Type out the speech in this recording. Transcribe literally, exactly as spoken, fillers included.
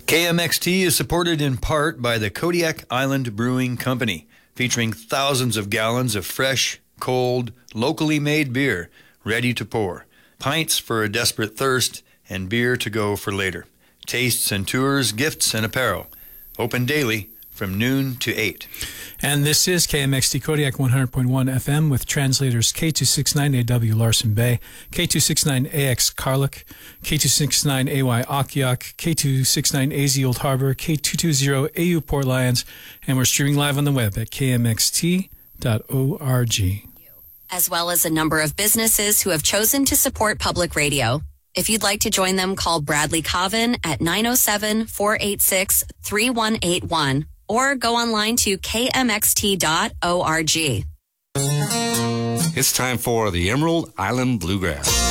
K M X T is supported in part by the Kodiak Island Brewing Company, featuring thousands of gallons of fresh, cold, locally made beer ready to pour. Pints for a desperate thirst and beer to go for later. Tastes and tours, gifts and apparel. Open daily from noon to eight. And this is K M X T Kodiak one hundred point one F M with translators K two sixty-nine A W Larsen Bay, K two sixty-nine A X Karluk, K two sixty-nine A Y Akiak, K two sixty-nine A Z Old Harbor, K two twenty A U Port Lions, and we're streaming live on the web at k m x t dot org. As well as a number of businesses who have chosen to support public radio. If you'd like to join them, call Bradley Coven at nine oh seven, four eight six, three one eight one or go online to k m x t dot org. It's time for the Emerald Island Bluegrass.